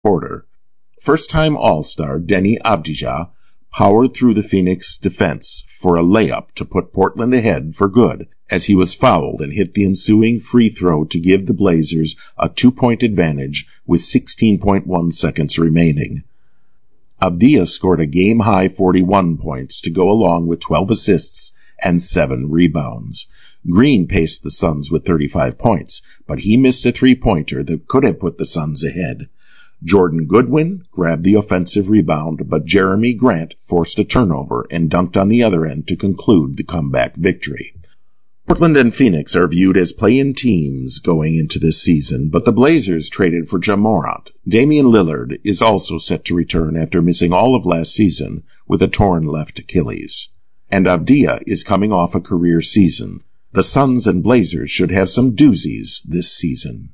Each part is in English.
quarter. First-time All-Star Deni Avdija powered through the Phoenix defense for a layup to put Portland ahead for good as he was fouled and hit the ensuing free throw to give the Blazers a 2-point advantage with 16.1 seconds remaining. Avdija scored a game-high 41 points to go along with 12 assists and 7 rebounds. Green paced the Suns with 35 points, but he missed a three-pointer that could have put the Suns ahead. Jordan Goodwin grabbed the offensive rebound, but Jeremy Grant forced a turnover and dunked on the other end to conclude the comeback victory. Portland and Phoenix are viewed as play-in teams going into this season, but the Blazers traded for Ja Morant. Damian Lillard is also set to return after missing all of last season with a torn left Achilles. And Avdija is coming off a career season. The Suns and Blazers should have some doozies this season.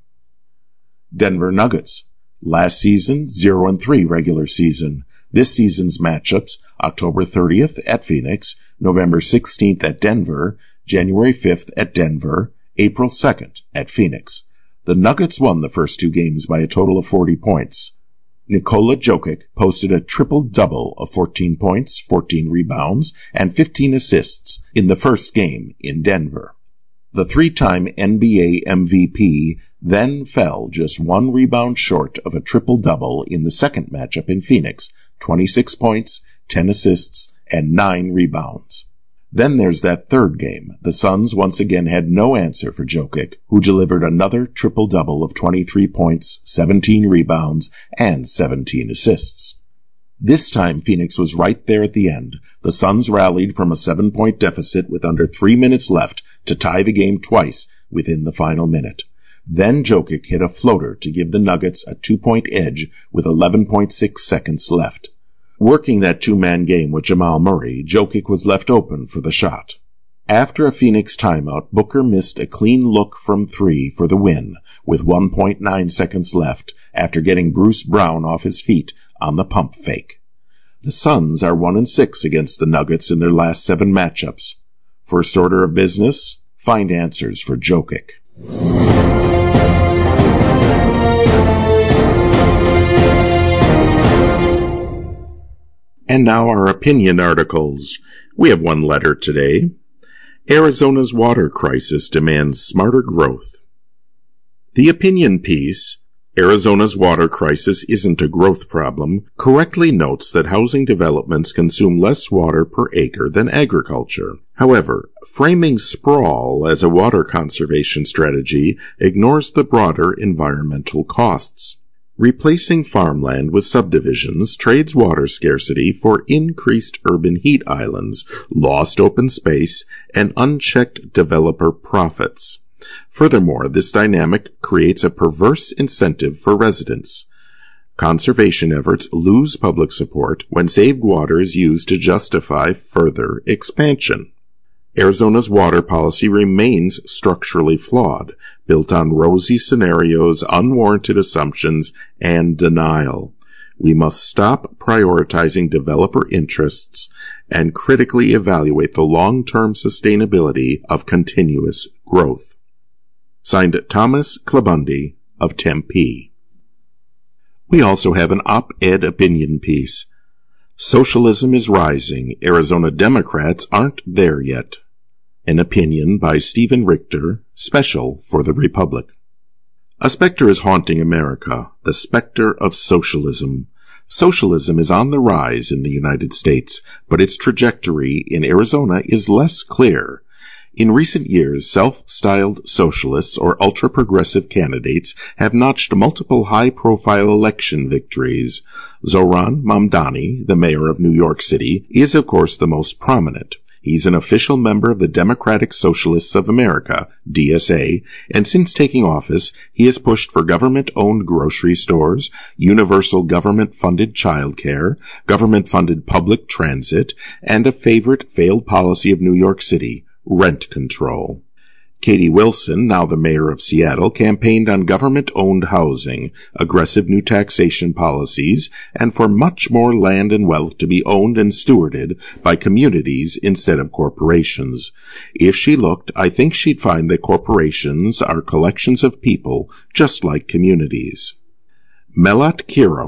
Denver Nuggets. Last season, 0-3 regular season. This season's matchups, October 30th at Phoenix, November 16th at Denver, January 5th at Denver, April 2nd at Phoenix. The Nuggets won the first two games by a total of 40 points. Nikola Jokic posted a triple-double of 14 points, 14 rebounds, and 15 assists in the first game in Denver. The three-time NBA MVP then fell just one rebound short of a triple-double in the second matchup in Phoenix, 26 points, 10 assists, and 9 rebounds. Then there's that third game. The Suns once again had no answer for Jokic, who delivered another triple-double of 23 points, 17 rebounds, and 17 assists. This time Phoenix was right there at the end. The Suns rallied from a 7-point deficit with under 3 minutes left to tie the game twice within the final minute. Then Jokic hit a floater to give the Nuggets a 2-point edge with 11.6 seconds left. Working that two-man game with Jamal Murray, Jokic was left open for the shot. After a Phoenix timeout, Booker missed a clean look from three for the win, with 1.9 seconds left after getting Bruce Brown off his feet on the pump fake. The Suns are 1-6 against the Nuggets in their last 7 matchups. First order of business, find answers for Jokic. And now our opinion articles. We have one letter today. Arizona's water crisis demands smarter growth. The opinion piece, Arizona's water crisis isn't a growth problem, correctly notes that housing developments consume less water per acre than agriculture. However, framing sprawl as a water conservation strategy ignores the broader environmental costs. Replacing farmland with subdivisions trades water scarcity for increased urban heat islands, lost open space, and unchecked developer profits. Furthermore, this dynamic creates a perverse incentive for residents. Conservation efforts lose public support when saved water is used to justify further expansion. Arizona's water policy remains structurally flawed, built on rosy scenarios, unwarranted assumptions, and denial. We must stop prioritizing developer interests and critically evaluate the long-term sustainability of continuous growth. Signed, Thomas Klabundi of Tempe. We also have an op-ed opinion piece. Socialism is rising. Arizona Democrats aren't there yet. An opinion by Stephen Richter, special for the Republic. A specter is haunting America, the specter of socialism. Socialism is on the rise in the United States, but its trajectory in Arizona is less clear. In recent years, self-styled socialists or ultra-progressive candidates have notched multiple high-profile election victories. Zohran Mamdani, the mayor of New York City, is of course the most prominent. He's an official member of the Democratic Socialists of America, DSA, and since taking office, he has pushed for government-owned grocery stores, universal government-funded childcare, government-funded public transit, and a favorite failed policy of New York City, rent control. Katie Wilson, now the mayor of Seattle, campaigned on government-owned housing, aggressive new taxation policies, and for much more land and wealth to be owned and stewarded by communities instead of corporations. If she looked, I think she'd find that corporations are collections of people, just like communities. Melat Kiro